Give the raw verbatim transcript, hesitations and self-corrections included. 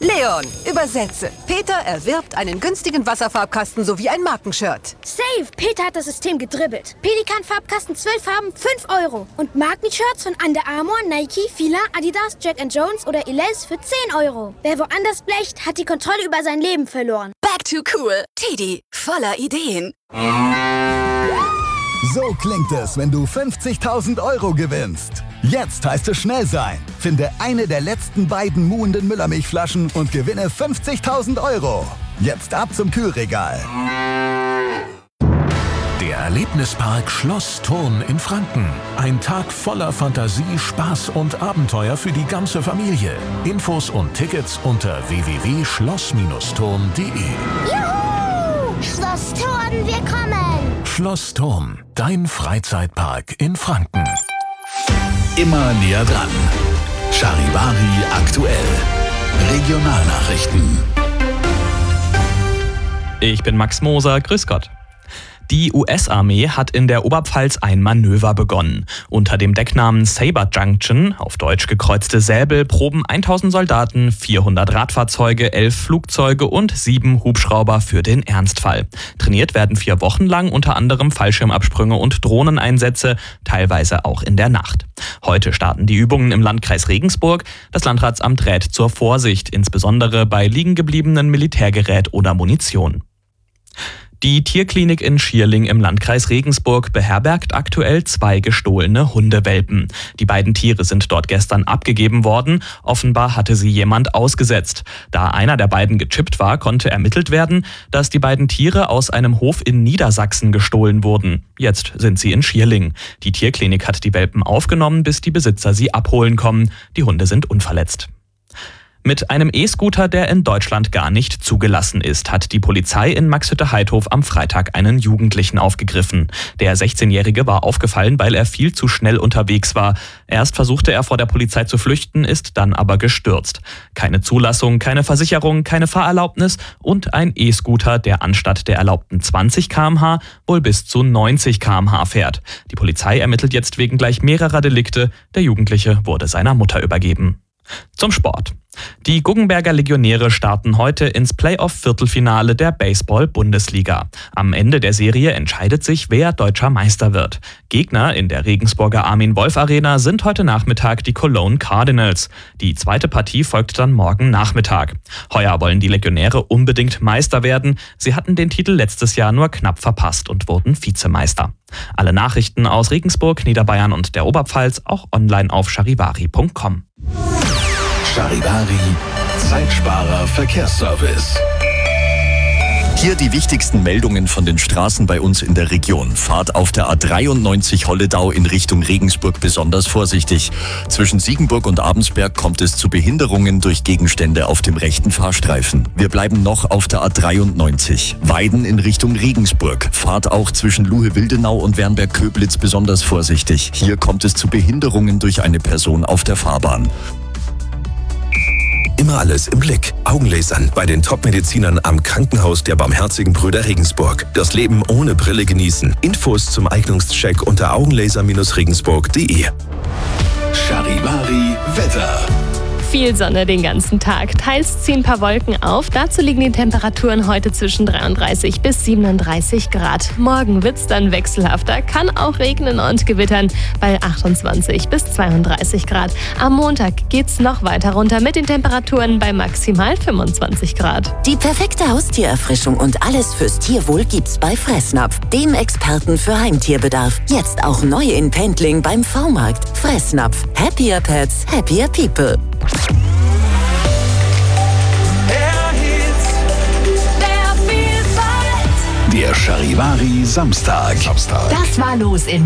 Leon, übersetze. Peter erwirbt einen günstigen Wasserfarbkasten sowie ein Markenshirt. Safe! Peter hat das System gedribbelt. Pelikan-Farbkasten, zwölf Farben, fünf Euro. Und Markenshirts von Under Armour, Nike, Fila, Adidas, Jack and Jones oder Elize für zehn Euro. Wer woanders blecht, hat die Kontrolle über sein Leben verloren. Back to cool. Teddy, voller Ideen. So klingt es, wenn du fünfzigtausend Euro gewinnst. Jetzt heißt es schnell sein. Finde eine der letzten beiden muhenden Müllermilchflaschen und gewinne fünfzigtausend Euro. Jetzt ab zum Kühlregal. Der Erlebnispark Schloss Thurn in Franken. Ein Tag voller Fantasie, Spaß und Abenteuer für die ganze Familie. Infos und Tickets unter w w w punkt schloss thurn punkt d e. Juhu! Schloss Thurn, wir kommen! Schloss Thurn, dein Freizeitpark in Franken. Immer näher dran. Charivari aktuell. Regionalnachrichten. Ich bin Max Moser, grüß Gott. Die U S-Armee hat in der Oberpfalz ein Manöver begonnen. Unter dem Decknamen Saber Junction, auf Deutsch gekreuzte Säbel, proben tausend Soldaten, vierhundert Radfahrzeuge, elf Flugzeuge und sieben Hubschrauber für den Ernstfall. Trainiert werden vier Wochen lang unter anderem Fallschirmabsprünge und Drohneneinsätze, teilweise auch in der Nacht. Heute starten die Übungen im Landkreis Regensburg. Das Landratsamt rät zur Vorsicht, insbesondere bei liegengebliebenen Militärgerät oder Munition. Die Tierklinik in Schierling im Landkreis Regensburg beherbergt aktuell zwei gestohlene Hundewelpen. Die beiden Tiere sind dort gestern abgegeben worden. Offenbar hatte sie jemand ausgesetzt. Da einer der beiden gechippt war, konnte ermittelt werden, dass die beiden Tiere aus einem Hof in Niedersachsen gestohlen wurden. Jetzt sind sie in Schierling. Die Tierklinik hat die Welpen aufgenommen, bis die Besitzer sie abholen kommen. Die Hunde sind unverletzt. Mit einem E-Scooter, der in Deutschland gar nicht zugelassen ist, hat die Polizei in Maxhütte-Heidhof am Freitag einen Jugendlichen aufgegriffen. Der sechzehnjährige war aufgefallen, weil er viel zu schnell unterwegs war. Erst versuchte er vor der Polizei zu flüchten, ist dann aber gestürzt. Keine Zulassung, keine Versicherung, keine Fahrerlaubnis und ein E-Scooter, der anstatt der erlaubten zwanzig Kilometer pro Stunde wohl bis zu neunzig Kilometer pro Stunde fährt. Die Polizei ermittelt jetzt wegen gleich mehrerer Delikte. Der Jugendliche wurde seiner Mutter übergeben. Zum Sport. Die Guggenberger Legionäre starten heute ins Playoff-Viertelfinale der Baseball-Bundesliga. Am Ende der Serie entscheidet sich, wer deutscher Meister wird. Gegner in der Regensburger Armin-Wolf-Arena sind heute Nachmittag die Cologne Cardinals. Die zweite Partie folgt dann morgen Nachmittag. Heuer wollen die Legionäre unbedingt Meister werden. Sie hatten den Titel letztes Jahr nur knapp verpasst und wurden Vizemeister. Alle Nachrichten aus Regensburg, Niederbayern und der Oberpfalz auch online auf charivari punkt com. Charivari, Zeitsparer Verkehrsservice. Hier die wichtigsten Meldungen von den Straßen bei uns in der Region. Fahrt auf der A dreiundneunzig Holledau in Richtung Regensburg besonders vorsichtig. Zwischen Siegenburg und Abensberg kommt es zu Behinderungen durch Gegenstände auf dem rechten Fahrstreifen. Wir bleiben noch auf der A dreiundneunzig. Weiden in Richtung Regensburg. Fahrt auch zwischen Luhe-Wildenau und Wernberg-Köblitz besonders vorsichtig. Hier kommt es zu Behinderungen durch eine Person auf der Fahrbahn. Immer alles im Blick. Augenlasern bei den Top-Medizinern am Krankenhaus der Barmherzigen Brüder Regensburg. Das Leben ohne Brille genießen. Infos zum Eignungscheck unter augenlaser regensburg punkt de. Charivari Wetter. Viel Sonne den ganzen Tag. Teils ziehen ein paar Wolken auf. Dazu liegen die Temperaturen heute zwischen dreiunddreißig bis siebenunddreißig Grad. Morgen wird's dann wechselhafter, kann auch regnen und gewittern bei achtundzwanzig bis zweiunddreißig Grad. Am Montag geht's noch weiter runter mit den Temperaturen bei maximal fünfundzwanzig Grad. Die perfekte Haustiererfrischung und alles fürs Tierwohl gibt's bei Fressnapf, dem Experten für Heimtierbedarf. Jetzt auch neu in Pendling beim V-Markt. Fressnapf. Happier Pets, happier People. Der Charivari Samstag. Samstag. Das war los in